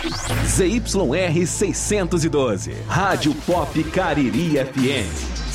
ZYR 612, Rádio Pop Cariri FM,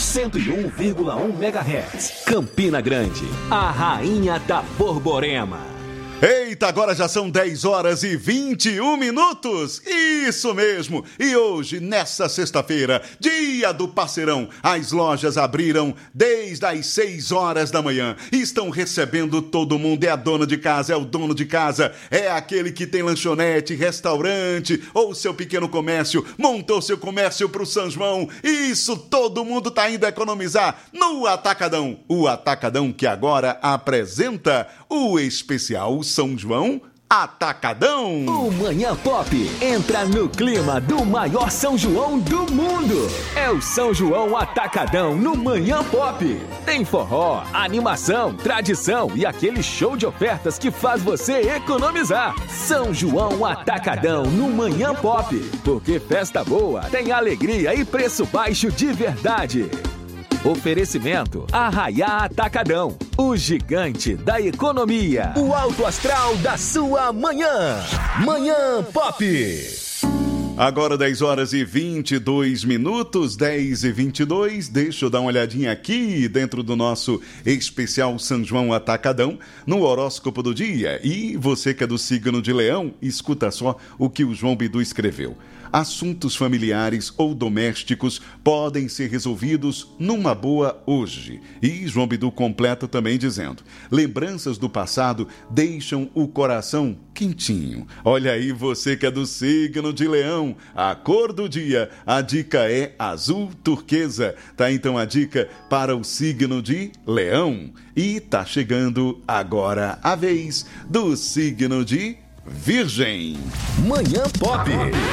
101,1 MHz, Campina Grande, a rainha da Borborema. Eita, agora já são 10 horas e 21 minutos. Isso mesmo. E hoje, nessa sexta-feira, dia do parceirão, as lojas abriram desde as 6 horas da manhã. Estão recebendo todo mundo. É a dona de casa, é o dono de casa, é aquele que tem lanchonete, restaurante ou seu pequeno comércio. Montou seu comércio pro São João. Isso, todo mundo tá indo economizar no Atacadão. O Atacadão que agora apresenta o especial São João Atacadão. O Manhã Pop entra no clima do maior São João do mundo. É o São João Atacadão no Manhã Pop. Tem forró, animação, tradição e aquele show de ofertas que faz você economizar. São João Atacadão no Manhã Pop. Porque festa boa tem alegria e preço baixo de verdade. Oferecimento Arraiá Atacadão, o gigante da economia. O alto astral da sua manhã. Manhã Pop. Agora 10 horas e 22 minutos, 10 e 22. Deixa eu dar uma olhadinha aqui dentro do nosso especial São João Atacadão, no horóscopo do dia. E você que é do signo de Leão, escuta só o que o João Bidu escreveu. Assuntos familiares ou domésticos podem ser resolvidos numa boa hoje. E João Bidu completa também dizendo: lembranças do passado deixam o coração quentinho. Olha aí você que é do signo de Leão, a cor do dia, a dica é azul turquesa. Tá então a dica para o signo de Leão. E tá chegando agora a vez do signo de Virgem. Manhã Pop.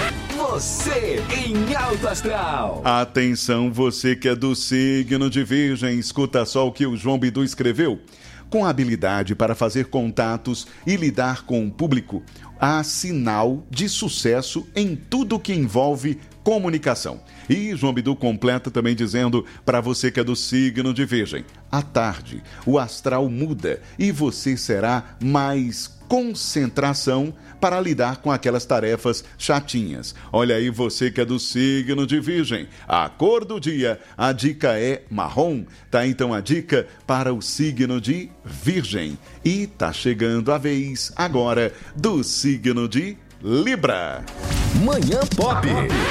Você em alto astral. Atenção, você que é do signo de Virgem, escuta só o que o João Bidu escreveu. Com habilidade para fazer contatos e lidar com o público, há sinal de sucesso em tudo que envolve comunicação. E João Bidu completa também dizendo para você que é do signo de Virgem: à tarde, o astral muda e você será mais concentração para lidar com aquelas tarefas chatinhas. Olha aí você que é do signo de Virgem, a cor do dia, a dica é marrom. Tá então a dica para o signo de Virgem. E tá chegando a vez agora do signo de Libra. Manhã Pop.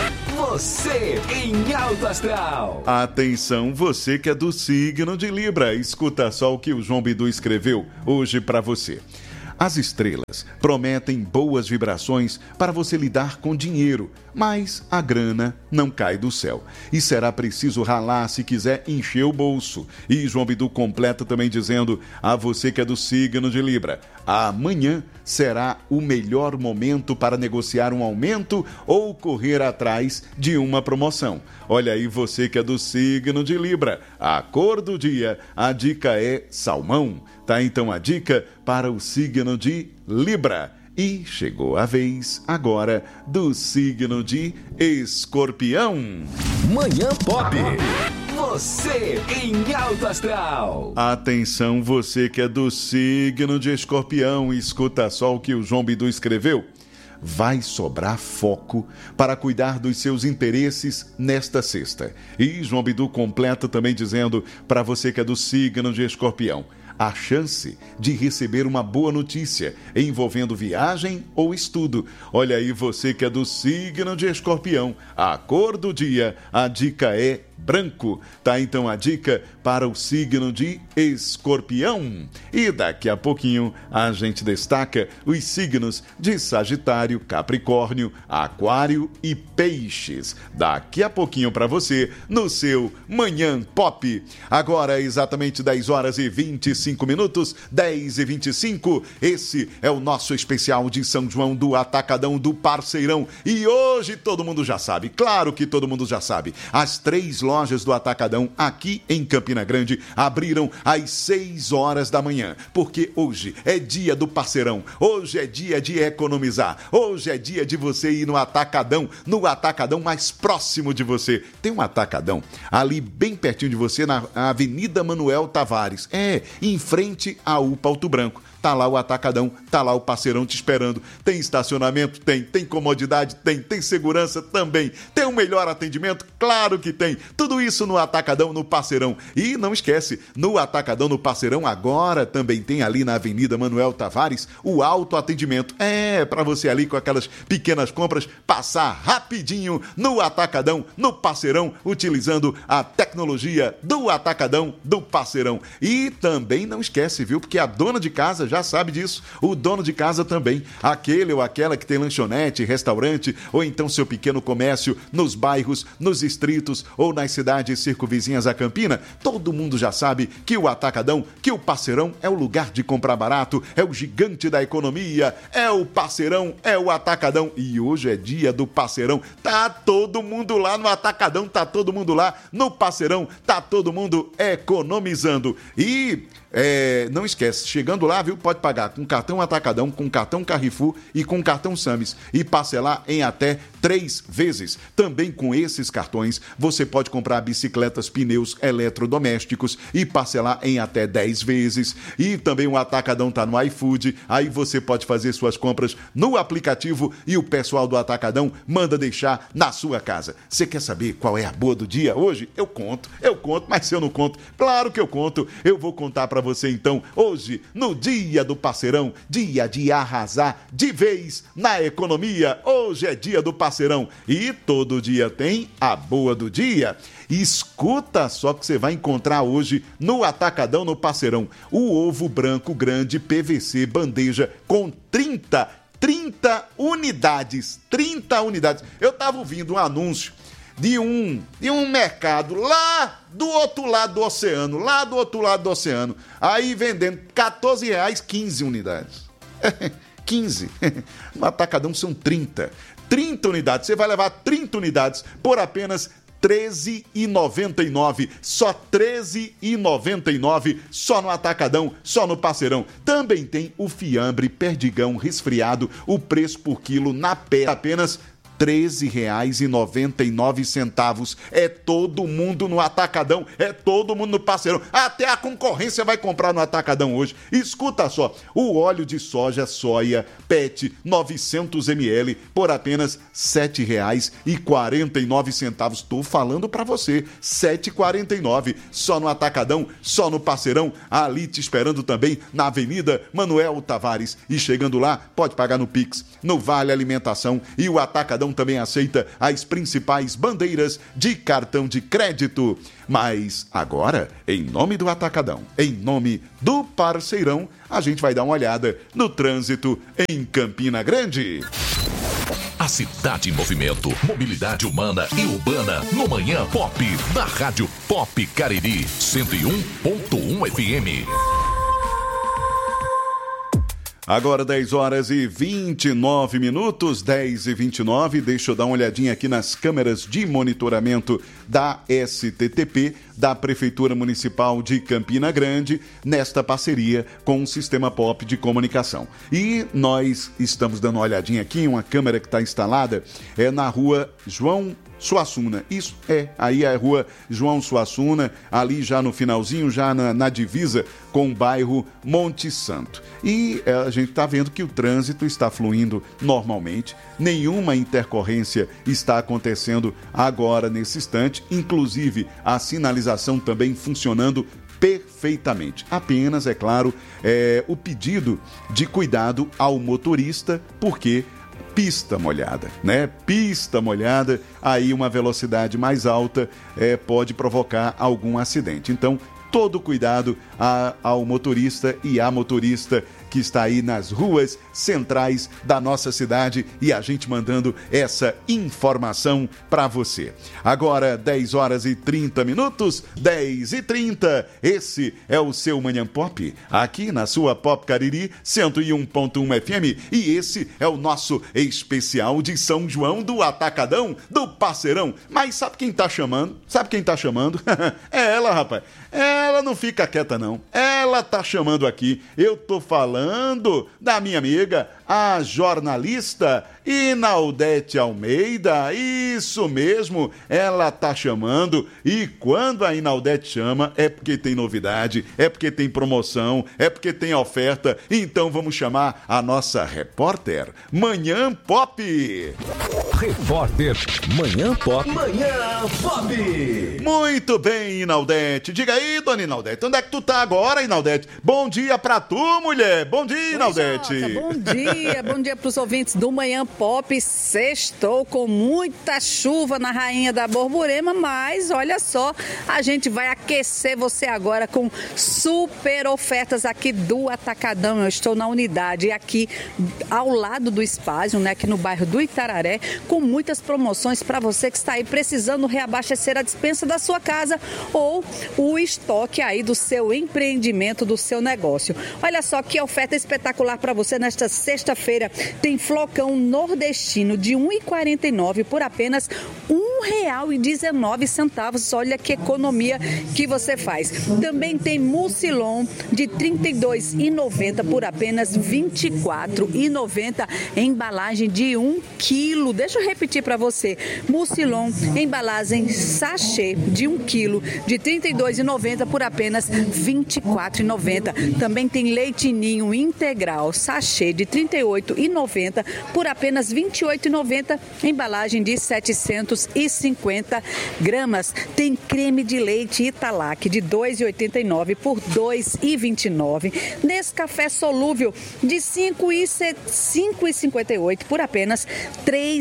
Você em alto astral. Atenção, você que é do signo de Libra, escuta só o que o João Bidu escreveu hoje para você. As estrelas prometem boas vibrações para você lidar com dinheiro, mas a grana não cai do céu. E será preciso ralar se quiser encher o bolso. E João Bidu completa também dizendo a você que é do signo de Libra: amanhã será o melhor momento para negociar um aumento ou correr atrás de uma promoção. Olha aí você que é do signo de Libra, a cor do dia, a dica é salmão. Tá então a dica para o signo de Libra. E chegou a vez agora do signo de Escorpião. Manhã Pop. Você em alto astral. Atenção, você que é do signo de Escorpião, escuta só o que o João Bidu escreveu. Vai sobrar foco para cuidar dos seus interesses nesta sexta. E João Bidu completa também dizendo para você que é do signo de Escorpião: a chance de receber uma boa notícia envolvendo viagem ou estudo. Olha aí você que é do signo de Escorpião, a cor do dia, a dica é branco. Tá então a dica para o signo de Escorpião. E daqui a pouquinho a gente destaca os signos de Sagitário, Capricórnio, Aquário e Peixes. Daqui a pouquinho para você no seu Manhã Pop. Agora é exatamente 10 horas e 25 minutos, 10 e 25. Esse é o nosso especial de São João do Atacadão do Parceirão. E hoje todo mundo já sabe, claro que todo mundo já sabe, as 3 lojas do Atacadão aqui em Campina Grande abriram às 6 horas da manhã, porque hoje é dia do parceirão, hoje é dia de economizar, hoje é dia de você ir no Atacadão mais próximo de você. Tem um Atacadão ali bem pertinho de você na Avenida Manuel Tavares, em frente à UPA Alto Branco. tá lá o Atacadão, tá lá o parceirão te esperando. Tem estacionamento? Tem comodidade? Tem segurança? Também. Tem um melhor atendimento? Claro que tem. Tudo isso no Atacadão, no Parceirão. E não esquece, no Atacadão, no Parceirão, agora também tem ali na Avenida Manuel Tavares o autoatendimento. Para você ali com aquelas pequenas compras, passar rapidinho no Atacadão, no Parceirão, utilizando a tecnologia do Atacadão, do Parceirão. E também não esquece, viu? Porque a dona de casa já sabe disso. O dono de casa também. Aquele ou aquela que tem lanchonete, restaurante, ou então seu pequeno comércio nos bairros, nos distritos ou nas cidades circunvizinhas a Campina. Todo mundo já sabe que o Atacadão, que o Parceirão é o lugar de comprar barato, é o gigante da economia, é o Parceirão, é o Atacadão. E hoje é dia do Parceirão. Tá todo mundo lá no Atacadão, tá todo mundo lá no Parceirão, tá todo mundo economizando. E não esquece, chegando lá, viu, pode pagar com cartão Atacadão, com cartão Carrefour e com cartão Sames e parcelar em até 3 vezes. Também com esses cartões, você pode comprar bicicletas, pneus eletrodomésticos e parcelar em até 10 vezes. E também o Atacadão tá no iFood, aí você pode fazer suas compras no aplicativo e o pessoal do Atacadão manda deixar na sua casa. Você quer saber qual é a boa do dia hoje? Eu conto, mas se eu não conto, claro que eu conto. Eu vou contar para você então, hoje, no dia do Parceirão, dia de arrasar de vez na economia. Hoje é dia do Parceirão e todo dia tem a boa do dia. Escuta só que você vai encontrar hoje no Atacadão, no Parceirão, o ovo branco grande PVC bandeja com 30 unidades. 30 unidades. Eu tava ouvindo um anúncio de um mercado lá do outro lado do oceano, aí vendendo R$14, 15 unidades. 15. No Atacadão são 30 unidades. Você vai levar 30 unidades por apenas R$13,99. Só R$13,99. Só no Atacadão, só no Parceirão. Também tem o fiambre perdigão resfriado, o preço por quilo na pé apenas R$13,99. É todo mundo no Atacadão, é todo mundo no Parceirão. Até a concorrência vai comprar no Atacadão hoje. Escuta só, o óleo de soja PET 900 ml por apenas R$7,49. Estou falando para você, R$7,49. Só no Atacadão, só no Parceirão, ali te esperando também na Avenida Manuel Tavares. E chegando lá, pode pagar no Pix, no Vale Alimentação, e o Atacadão também aceita as principais bandeiras de cartão de crédito. Mas agora, em nome do Atacadão, em nome do Parceirão, a gente vai dar uma olhada no trânsito em Campina Grande. A cidade em movimento, mobilidade humana e urbana no Manhã Pop, da Rádio Pop Cariri, 101.1 FM. Agora 10 horas e 29 minutos, 10 e 29. Deixa eu dar uma olhadinha aqui nas câmeras de monitoramento da STTP, da Prefeitura Municipal de Campina Grande, nesta parceria com o Sistema Pop de Comunicação. E nós estamos dando uma olhadinha aqui em uma câmera que está instalada na rua João Suassuna. Isso aí é a rua João Suassuna, ali já no finalzinho, já na divisa com o bairro Monte Santo. E a gente está vendo que o trânsito está fluindo normalmente, nenhuma intercorrência está acontecendo agora nesse instante, inclusive a sinalização também funcionando perfeitamente. Apenas, é claro, o pedido de cuidado ao motorista, porque pista molhada, né? Pista molhada, aí uma velocidade mais alta pode provocar algum acidente. Então, todo cuidado ao motorista e à motorista que está aí nas ruas centrais da nossa cidade, e a gente mandando essa informação para você. Agora, 10 horas e 30 minutos, 10 e 30. Esse é o seu Manhã Pop, aqui na sua Pop Cariri 101.1 FM, e esse é o nosso especial de São João do Atacadão, do Parceirão. Mas sabe quem tá chamando? É ela, rapaz. Ela não fica quieta, não. Ela tá chamando aqui. Eu tô falando falando da minha amiga, a jornalista Inaldete Almeida. Isso mesmo, ela tá chamando, e quando a Inaldete chama é porque tem novidade, é porque tem promoção, é porque tem oferta. Então vamos chamar a nossa repórter Manhã Pop. Repórter Manhã Pop. Manhã Pop. Muito bem, Inaldete. Diga aí, dona Inaldete, onde é que tu tá agora, Inaldete? Bom dia pra tu, mulher. Bom dia, Inaldete. Bom dia pros ouvintes do Manhã Pop. Sextou com muita chuva na Rainha da Borborema, mas olha só, a gente vai aquecer você agora com super ofertas aqui do Atacadão. Eu estou na unidade aqui ao lado do Espásio, né, aqui no bairro do Itararé, com muitas promoções para você que está aí precisando reabastecer a despensa da sua casa ou o estoque aí do seu empreendimento, do seu negócio. Olha só que oferta espetacular para você nesta sexta-feira. Tem flocão nordestino de R$ 1,49 por apenas R$ 1,19. Olha que economia que você faz. Também tem mucilon de R$ 32,90 por apenas R$ 24,90. Embalagem de 1 quilo. Deixa eu repetir para você. Mucilon, embalagem sachê de 1 quilo de R$ 32,90 por apenas R$ 24,90. Também tem leite ninho integral sachê de R$ 38,90 por apenas R$ 28,90. Embalagem de 750 gramas. Tem creme de leite Italac de R$ 2,89 por R$ 2,29. Nescafé solúvel de R$ 5,58 por apenas R$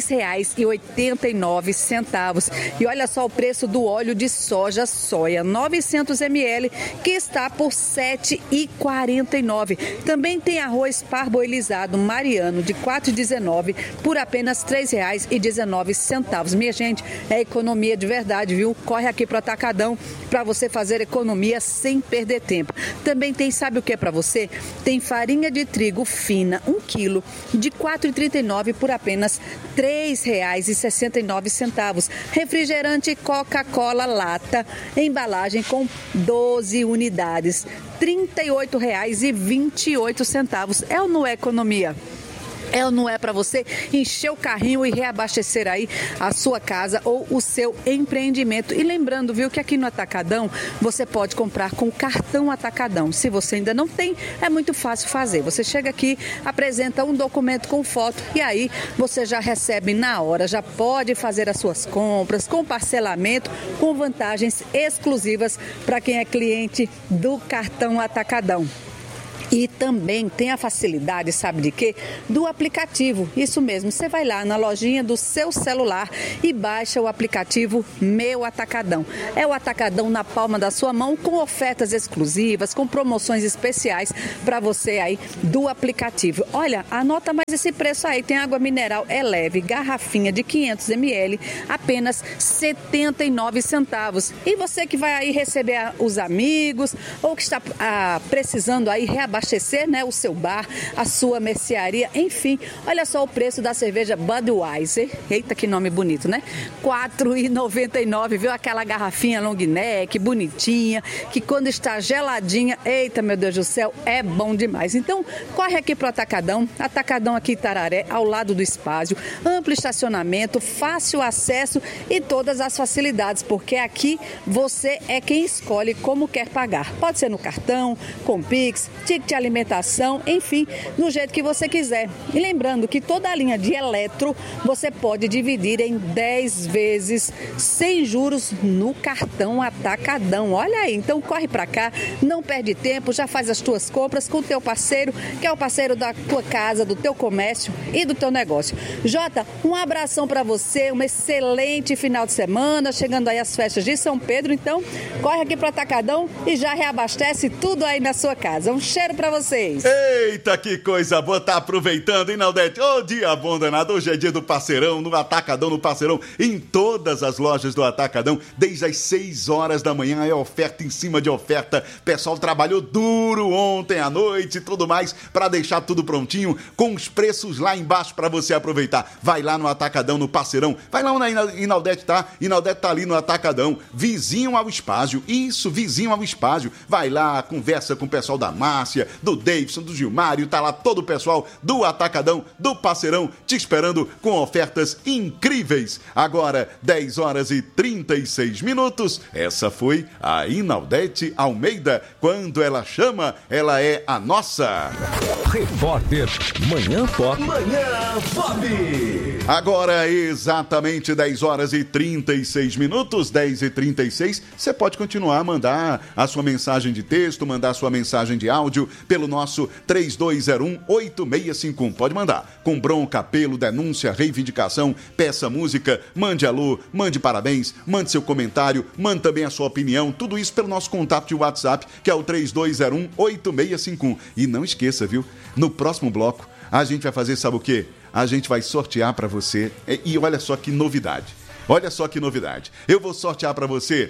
3,89. E olha só o preço do óleo de soja soia 900 ml, que está por R$ 7,49. Também tem arroz parboilizado Mariano de R$ 4,19 por apenas R$ 3,19. Minha gente, é economia de verdade, viu? Corre aqui para o Atacadão para você fazer economia sem perder tempo. Também tem, sabe o que é para você? Tem farinha de trigo fina, 1 quilo, de R$ 4,39 por apenas R$ 3,69. Refrigerante Coca-Cola lata, embalagem com 12 unidades, R$ 38,28. É ou não é economia? É ou não é para você encher o carrinho e reabastecer aí a sua casa ou o seu empreendimento? E lembrando, viu, que aqui no Atacadão você pode comprar com o cartão Atacadão. Se você ainda não tem, é muito fácil fazer. Você chega aqui, apresenta um documento com foto e aí você já recebe na hora, já pode fazer as suas compras com parcelamento, com vantagens exclusivas para quem é cliente do cartão Atacadão. E também tem a facilidade, sabe de quê? Do aplicativo. Isso mesmo, você vai lá na lojinha do seu celular e baixa o aplicativo Meu Atacadão. É o Atacadão na palma da sua mão, com ofertas exclusivas, com promoções especiais para você aí do aplicativo. Olha, anota mais esse preço aí. Tem água mineral leve, garrafinha de 500 ml, apenas R$ 0,79. E você que vai aí receber os amigos ou que está precisando aí reabastecer, né, o seu bar, a sua mercearia, enfim, olha só o preço da cerveja Budweiser. Eita, que nome bonito, né? R$ 4,99, viu? Aquela garrafinha long neck, bonitinha, que quando está geladinha, eita, meu Deus do céu, é bom demais. Então, corre aqui pro Atacadão aqui em Itararé, ao lado do Espásio, amplo estacionamento, fácil acesso e todas as facilidades, porque aqui você é quem escolhe como quer pagar. Pode ser no cartão, com Pix, ticket de alimentação, enfim, do jeito que você quiser. E lembrando que toda a linha de eletro você pode dividir em 10 vezes sem juros no cartão Atacadão. Olha aí, então corre pra cá, não perde tempo, já faz as tuas compras com o teu parceiro, que é o parceiro da tua casa, do teu comércio e do teu negócio. Jota, um abração pra você, um excelente final de semana, chegando aí as festas de São Pedro, então corre aqui pro Atacadão e já reabastece tudo aí na sua casa. Um cheiro pra vocês. Eita, que coisa boa, tá aproveitando, hein, Naldete? Ô, dia bom danado, hoje é dia do parceirão, no Atacadão, no parceirão, em todas as lojas do Atacadão, desde as 6 horas da manhã, é oferta em cima de oferta. Pessoal trabalhou duro ontem à noite e tudo mais, pra deixar tudo prontinho, com os preços lá embaixo pra você aproveitar. Vai lá no Atacadão, no parceirão, vai lá onde a Inaldete tá, Inaldete tá ali no Atacadão, vizinho ao Espásio, isso, vizinho ao Espásio, vai lá, conversa com o pessoal da Márcia, Lúcia, do Davidson, do Gilmário, tá lá todo o pessoal do Atacadão, do Parceirão, te esperando com ofertas incríveis. Agora, 10 horas e 36 minutos. Essa foi a Inaldete Almeida. Quando ela chama, ela é a nossa. Repórter Manhã Pop. Manhã Pop. Agora, exatamente 10 horas e 36 minutos, 10 e 36. Você pode continuar a mandar a sua mensagem de texto, mandar a sua mensagem de áudio pelo nosso 3201-8651. Pode mandar com bronca, apelo, denúncia, reivindicação, peça música, mande alô, mande parabéns, mande seu comentário, mande também a sua opinião, tudo isso pelo nosso contato de WhatsApp, que é o 3201-8651. E não esqueça, viu? No próximo bloco, a gente vai fazer, sabe o quê? A gente vai sortear para você. E olha só que novidade. Olha só que novidade. Eu vou sortear para você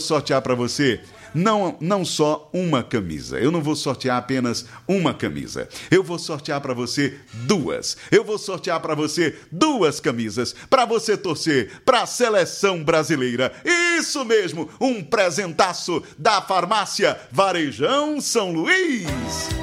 não só uma camisa. Eu não vou sortear apenas uma camisa. Eu vou sortear para você duas. Eu vou sortear para você duas camisas para você torcer para a seleção brasileira. Isso mesmo, um presentaço da Farmácia Varejão São Luís.